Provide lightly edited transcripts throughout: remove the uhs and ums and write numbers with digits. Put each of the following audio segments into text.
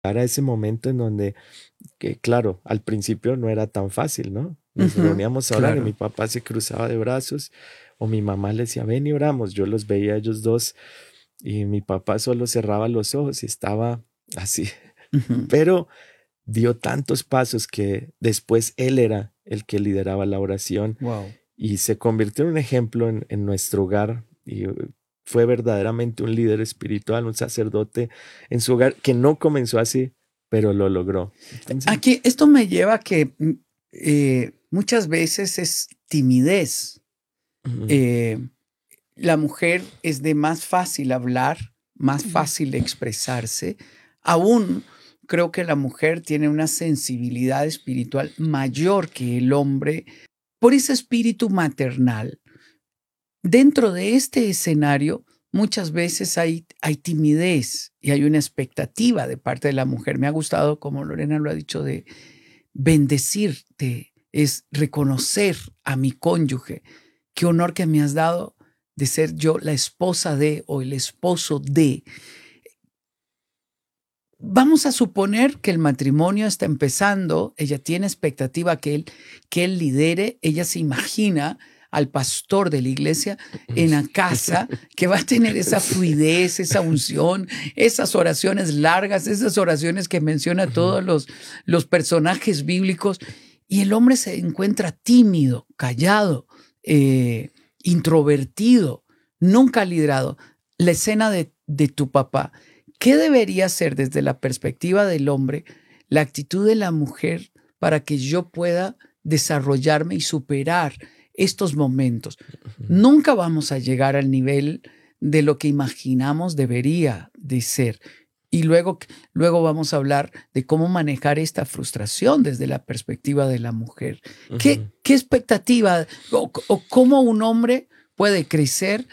Era ese momento en donde, que claro, al principio no era tan fácil, ¿no? Nos reuníamos a orar y mi Claro. papá se cruzaba de brazos o mi mamá le decía, ven y oramos. Yo los veía a ellos dos y mi papá solo cerraba los ojos y estaba así. Ujú. Pero dio tantos pasos que después él era el que lideraba la oración Wow. y se convirtió en un ejemplo en nuestro hogar y fue verdaderamente un líder espiritual, un sacerdote en su hogar que no comenzó así, pero lo logró. Entonces, Aquí, esto me lleva a que muchas veces es timidez. ujú, Eh, la mujer es de más fácil hablar, más ujú, fácil expresarse. Aún creo que la mujer tiene una sensibilidad espiritual mayor que el hombre por ese espíritu maternal. Dentro de este escenario, muchas veces hay timidez y hay una expectativa de parte de la mujer. Me ha gustado, como Lorena lo ha dicho, de bendecirte, es reconocer a mi cónyuge. Qué honor que me has dado de ser yo la esposa de o el esposo de. Vamos a suponer que el matrimonio está empezando, ella tiene expectativa que él lidere, ella se imagina al pastor de la iglesia en la casa que va a tener esa fluidez, esa unción, esas oraciones largas, esas oraciones que menciona ujú, todos los personajes bíblicos, y el hombre se encuentra tímido, callado, introvertido, nunca liderado. La escena de tu papá. ¿Qué debería ser desde la perspectiva del hombre la actitud de la mujer para que yo pueda desarrollarme y superar estos momentos? ujú, Nunca vamos a llegar al nivel de lo que imaginamos debería de ser. Y luego vamos a hablar de cómo manejar esta frustración desde la perspectiva de la mujer. ujú. Qué expectativa o cómo un hombre puede crecer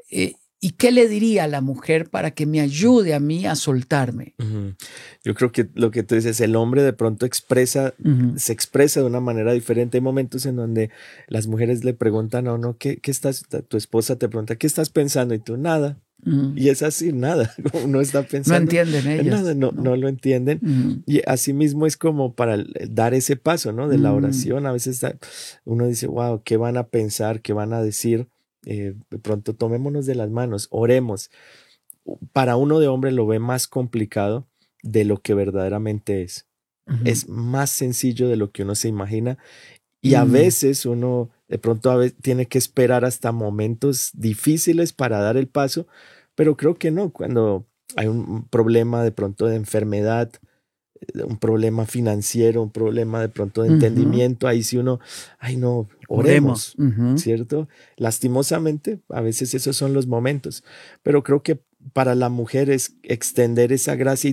y qué le diría a la mujer para que me ayude a mí a soltarme? Ujú. Yo creo que lo que tú dices, el hombre de pronto Ujú, se expresa de una manera diferente. Hay momentos en donde las mujeres le preguntan a uno, ¿qué estás, tu esposa te pregunta, ¿qué estás pensando? Y tú, nada. ujú. Y es así, nada. Uno está No pensando entienden en nada, ellas, no ¿no? lo entienden. Ujú, Y así mismo es como para dar ese paso, ¿no? De la mm, oración. A veces uno dice, wow, ¿qué van a pensar? ¿Qué van a decir? De pronto tomémonos de las manos, oremos. Para uno de hombre lo ve más complicado de lo que verdaderamente es. ujú, Es más sencillo de lo que uno se imagina y a mm, veces uno de pronto tiene que esperar hasta momentos difíciles para dar el paso, pero creo que no, cuando hay un problema de pronto de enfermedad, un problema financiero, un problema de pronto de ujú. entendimiento, ahí sí uno, ay no, Oremos. oremos, Ujú, ¿cierto? Lastimosamente, a veces esos son los momentos, pero creo que para la mujer es extender esa gracia y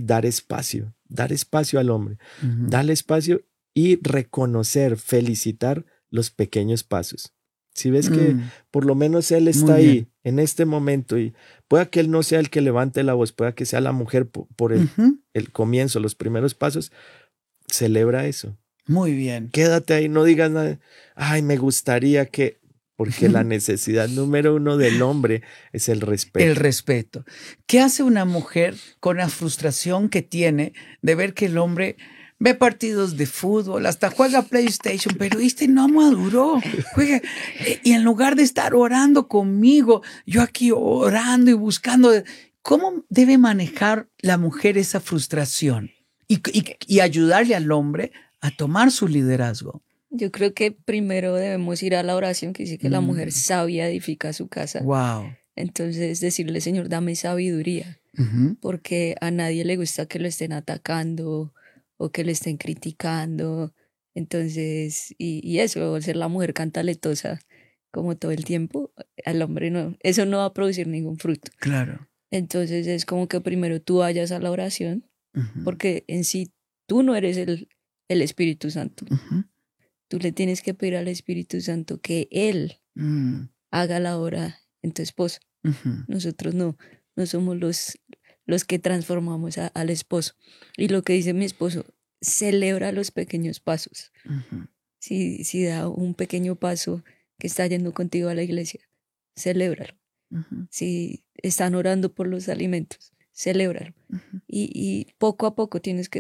dar espacio al hombre, ujú, darle espacio y reconocer, felicitar los pequeños pasos. Si ves que mm. por lo menos él está Muy bien. ahí en este momento y pueda que él no sea el que levante la voz, pueda que sea la mujer por Ujú, el comienzo, los primeros pasos, celebra eso. muy bien. Quédate ahí, no digas nada. Ay, me gustaría que, porque la necesidad número uno del hombre es el El respeto. respeto. ¿Qué hace una mujer con la frustración que tiene de ver que el hombre ve partidos de fútbol, hasta juega PlayStation, pero este no maduró? Juega, y en lugar de estar orando conmigo, yo aquí orando y buscando, ¿cómo debe manejar la mujer esa frustración? Y ayudarle al hombre a tomar su liderazgo. Yo creo que primero debemos ir a la oración que dice que la mujer Mm, sabia edifica su casa. wow. Entonces decirle, Señor, dame sabiduría, Ujú, porque a nadie le gusta que lo estén atacando o que lo estén criticando. Entonces, y eso, ser la mujer cantaletosa como todo el tiempo, al hombre no, eso no va a producir ningún fruto. claro. Entonces es como que primero tú vayas a la oración, Ujú, porque en sí tú no eres el Espíritu Santo. ujú, Tú le tienes que pedir al Espíritu Santo que Él mm, haga la obra en tu esposo. ujú. Nosotros no somos los que transformamos al esposo. Y lo que dice mi esposo, celebra los pequeños pasos. Ujú, Si da un pequeño paso que está yendo contigo a la iglesia, celébralo. ujú, Si están orando por los alimentos, celébralo. Y poco a poco tienes que